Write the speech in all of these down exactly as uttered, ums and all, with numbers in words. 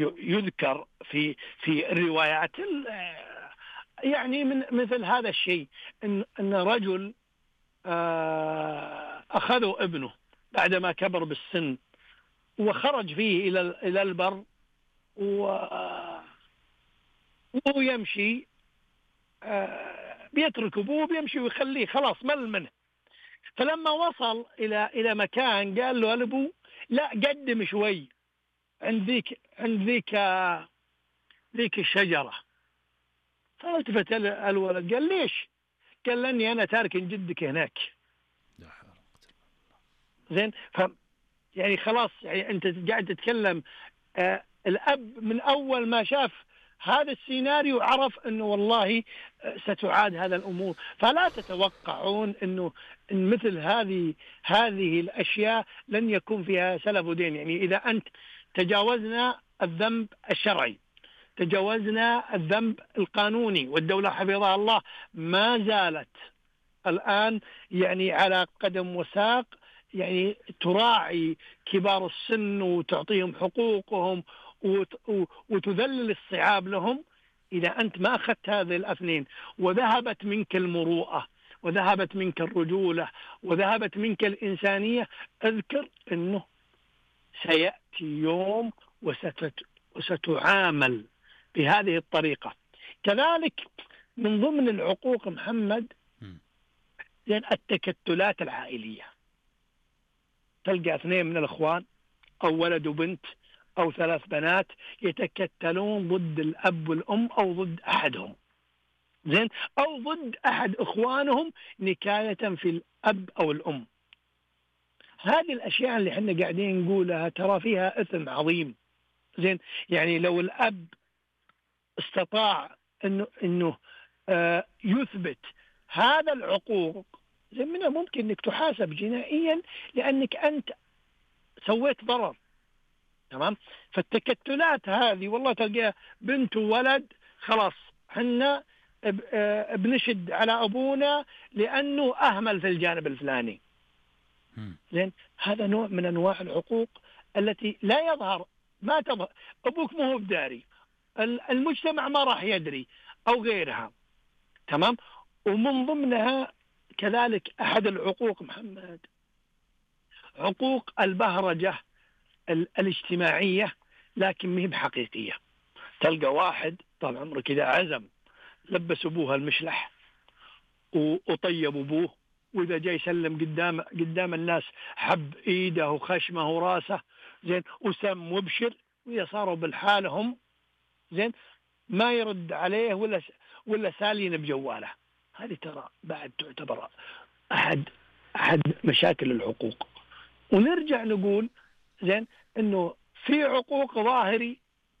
يذكر في في الروايات يعني من مثل هذا الشيء، ان ان رجل اخذوا ابنه بعدما كبر بالسن وخرج فيه الى الى البر وهو يمشي، بيترك ابوه بيمشي ويخليه خلاص مل منه. فلما وصل الى الى مكان قال له الابو لا قدم شوي عند ذيك عند ذيك ذيك الشجره. فالتفت الولد قال ليش؟ قال لاني انا تارك جدك هناك. زين، ف يعني خلاص يعني انت قاعد تتكلم آه الاب من اول ما شاف هذا السيناريو عرف انه والله ستعاد هذا الامور. فلا تتوقعون انه إن مثل هذه هذه الاشياء لن يكون فيها سلف ودين. يعني اذا انت تجاوزنا الذنب الشرعي، تجاوزنا الذنب القانوني، والدولة حفظها الله ما زالت الآن يعني على قدم وساق يعني تراعي كبار السن وتعطيهم حقوقهم وتذلل الصعاب لهم. إذا أنت ما أخذت هذه الاثنين وذهبت منك المروءة وذهبت منك الرجولة وذهبت منك الإنسانية، اذكر أنه سيأتي يوم وست وستعامل بهذه الطريقة. كذلك من ضمن العقوق محمد يعني التكتلات العائلية. تلقى اثنين من الأخوان أو ولد وبنت أو ثلاث بنات يتكتلون ضد الأب والأم أو ضد أحدهم، زين، أو ضد أحد إخوانهم نكاية في الأب أو الأم. هذه الأشياء اللي احنا قاعدين نقولها ترى فيها إثم عظيم. زين، يعني لو الأب استطاع إنه إنه آه يثبت هذا العقوق، زين، من الممكن إنك تحاسب جنائيا لأنك أنت سويت ضرر. تمام. فالتكتلات هذه والله تلقى بنت وولد خلاص حنا بنشد على أبونا لأنه أهمل في الجانب الفلاني. زين، هذا نوع من أنواع العقوق التي لا يظهر، ما تظهر. أبوك مو هو بداري، المجتمع ما راح يدري أو غيرها. تمام. ومن ضمنها كذلك أحد العقوق محمد عقوق البهرجة الاجتماعية لكن ما هي بحقيقية. تلقى واحد طال عمرك إذا عزم لبس أبوه المشلح وطيب أبوه، وإذا جاي يسلم قدام قدام الناس حب إيده وخشمه وراسه، زين، وسم وبشر، وإذا صاروا بالحالهم زين ما يرد عليه ولا ولا سالين بجواله. هذه ترى بعد تعتبر أحد أحد مشاكل العقوق. ونرجع نقول زين إنه في عقوق ظاهري،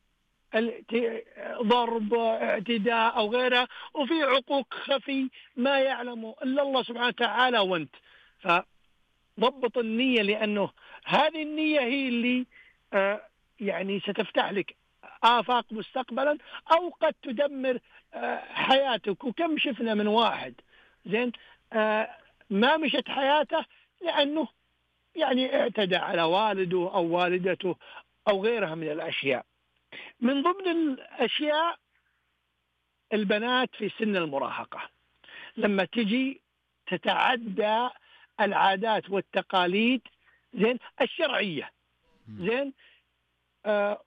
ضرب، اعتداء أو غيرها، وفي عقوق خفي ما يعلمه إلا الله سبحانه وتعالى وأنت. فضبط النية، لأنه هذه النية هي اللي آه يعني ستفتح لك آفاق مستقبلا أو قد تدمر آه حياتك. وكم شفنا من واحد زين آه ما مشت حياته لأنه يعني اعتدى على والده أو والدته أو غيرها من الأشياء. من ضمن الأشياء البنات في سن المراهقة لما تجي تتعدى العادات والتقاليد زين الشرعية، زين آه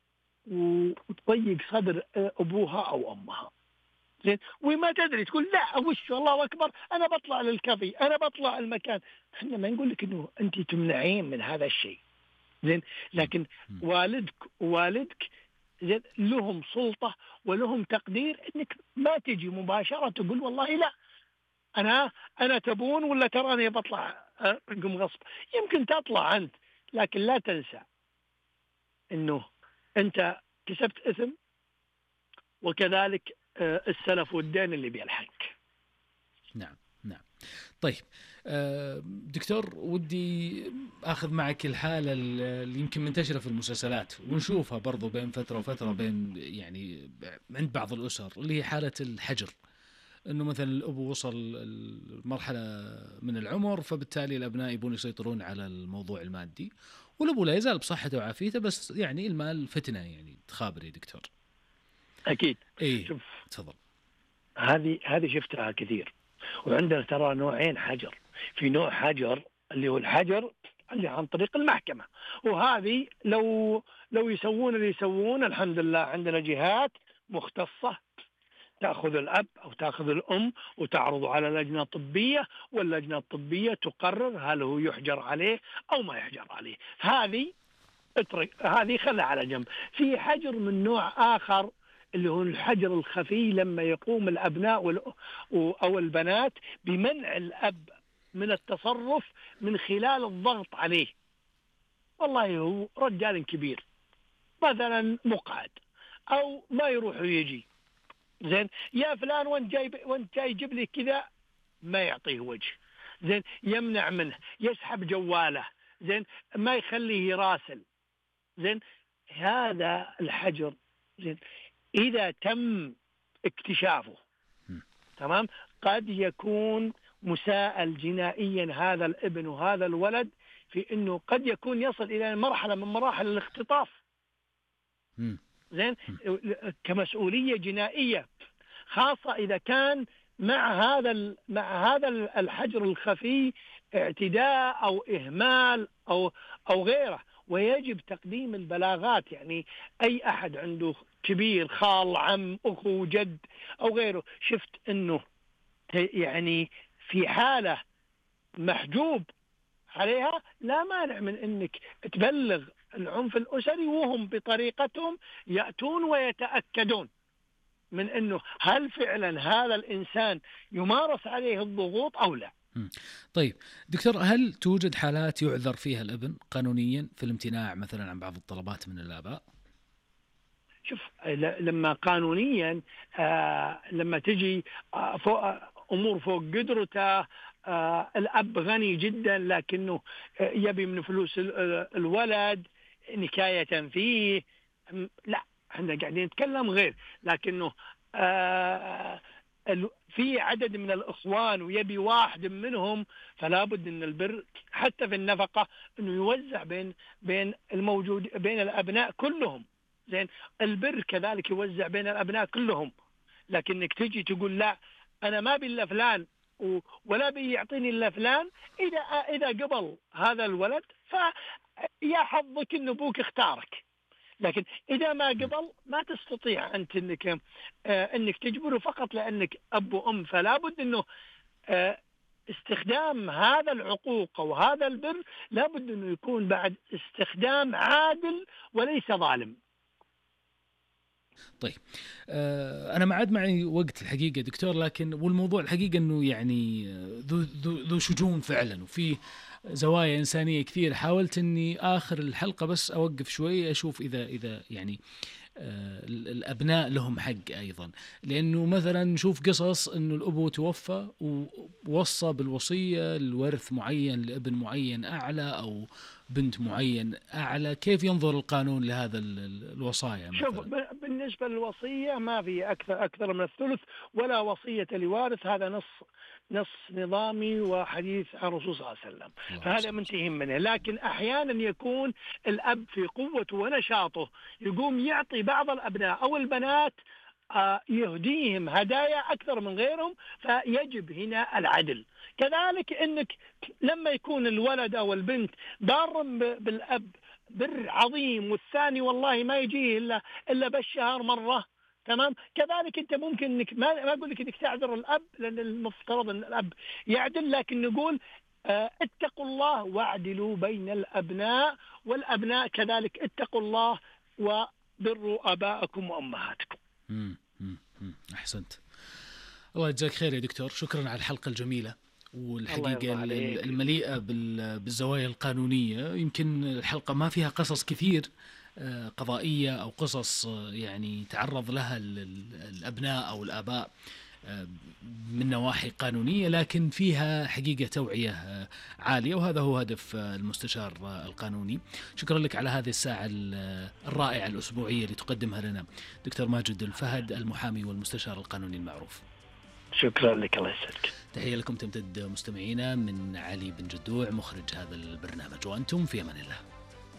وتضيق صدر أبوها أو أمها، زين، وما تدري تقول لا وش الله أكبر أنا بطلع للكافي، أنا بطلع المكان. احنا ما نقول لك إنه أنت تمنعين من هذا الشيء، زين، لكن والدك ووالدك زين لهم سلطة ولهم تقدير إنك ما تجي مباشرة تقول والله لا أنا أنا تبون ولا تراني بطلع رقم غصب. يمكن تطلع أنت، لكن لا تنسى إنه أنت كسبت إثم، وكذلك السلف والدين اللي بيلحق. نعم نعم. طيب دكتور، ودي أخذ معك الحالة اللي يمكن منتشرة في المسلسلات ونشوفها برضو بين فترة وفترة بين يعني عند بعض الأسر، اللي هي حالة الحجر. إنه مثلا الأبو وصل مرحلة من العمر، فبالتالي الأبناء يبون يسيطرون على الموضوع المادي، والأبو لا يزال بصحته وعافيته، بس يعني المال فتنة يعني تخابر يا دكتور. أكيد. إيه شوف، تفضل. هذه هذه شفتها كثير. وعندنا ترى نوعين حجر. في نوع حجر اللي هو الحجر اللي عن طريق المحكمة، وهذه لو لو يسوون اللي يسوون، الحمد لله عندنا جهات مختصة تأخذ الأب أو تأخذ الأم وتعرضه على لجنة طبية، واللجنة الطبية تقرر هل هو يحجر عليه أو ما يحجر عليه. هذه اترك، هذه خلها على جنب. في حجر من نوع آخر اللي هو الحجر الخفي، لما يقوم الأبناء أو البنات بمنع الأب من التصرف من خلال الضغط عليه. والله هو رجال كبير مثلا مقعد أو ما يروح ويجي، زين يا فلان وانت جاي وانت جاي يجيب لي كذا، ما يعطيه وجه، زين يمنع منه، يسحب جواله، زين ما يخليه يراسل، زين هذا الحجر. زين إذا تم اكتشافه تمام قد يكون مساءل جنائيا هذا الابن وهذا الولد، في انه قد يكون يصل الى مرحله من مراحل الاختطاف، زين كمسؤوليه جنائيه، خاصه اذا كان مع هذا مع هذا الحجر الخفي اعتداء او اهمال او او غيره. ويجب تقديم البلاغات، يعني اي احد عنده كبير، خال، عم، اخو، جد او غيره، شفت انه يعني في حاله محجوب عليها، لا مانع من انك تبلغ العنف الاسري، وهم بطريقتهم ياتون ويتاكدون من انه هل فعلا هذا الانسان يمارس عليه الضغوط او لا. طيب دكتور، هل توجد حالات يعذر فيها الابن قانونيا في الامتناع مثلا عن بعض الطلبات من الآباء؟ شوف، لما قانونيا آه لما تجي آه فوق امور فوق قدرته، آه الاب غني جدا لكنه آه يبي من فلوس الولد نكاية فيه، لا احنا قاعدين نتكلم غير. لكنه آه في عدد من الإخوان ويبي واحد منهم، فلا بد ان البر حتى في النفقة انه يوزع بين بين الموجود بين الابناء كلهم. زين البر كذلك يوزع بين الابناء كلهم. لكنك تجي تقول لا انا ما بي الا فلان ولا بي يعطيني الا فلان، اذا اذا قبل هذا الولد فيا حظك ان ابوك اختارك، لكن إذا ما قبل ما تستطيع أنت أنك, آه أنك تجبره فقط لأنك أب وأم. فلا بد أنه آه استخدام هذا العقوق وهذا البر لا بد أنه يكون بعد استخدام عادل وليس ظالم. طيب آه أنا ما عاد معي وقت الحقيقة دكتور، لكن والموضوع الحقيقة أنه يعني ذو, ذو, ذو شجون فعلا، وفي زوايا إنسانية كثير. حاولت أني آخر الحلقة بس أوقف شوي أشوف إذا إذا يعني آه الأبناء لهم حق أيضا، لأنه مثلا نشوف قصص أنه الأبو توفى ووصى بالوصية الورث معين لابن معين أعلى أو بنت معين أعلى. كيف ينظر القانون لهذا الوصايا مثلا؟ شوف، بالنسبة للوصية ما في أكثر أكثر من الثلث ولا وصية لوارث، هذا نص نص نظامي وحديث عن الرسول صلى الله عليه وسلم، فهذا منتهي منه. لكن أحيانا يكون الأب في قوته ونشاطه يقوم يعطي بعض الأبناء أو البنات يهديهم هدايا أكثر من غيرهم، فيجب هنا العدل. كذلك أنك لما يكون الولد أو البنت بار بالأب بر عظيم، والثاني والله ما يجيه إلا إلا بالشهر مرة، تمام، كذلك أنت ممكن إنك ما ما أقول لك إنك تعذر الأب، لأن المفترض أن الأب يعدل، لكن نقول اه اتقوا الله واعدلوا بين الأبناء، والأبناء كذلك اتقوا الله وبروا آباءكم وأمهاتكم. مم. مم. أحسنت، الله يجزاك خير يا دكتور، شكرا على الحلقة الجميلة والحقيقة المليئة بالزوايا القانونية. يمكن الحلقة ما فيها قصص كثير قضائية أو قصص يعني تعرض لها الأبناء أو الآباء من نواحي قانونية، لكن فيها حقيقة توعية عالية، وهذا هو هدف المستشار القانوني. شكرا لك على هذه الساعة الرائعة الأسبوعية اللي تقدمها لنا دكتور ماجد الفهد، المحامي والمستشار القانوني المعروف. شكرا لك، الله يسعدك. تحية لكم تمتد مستمعينا من علي بن جدوع مخرج هذا البرنامج، وأنتم في أمان الله.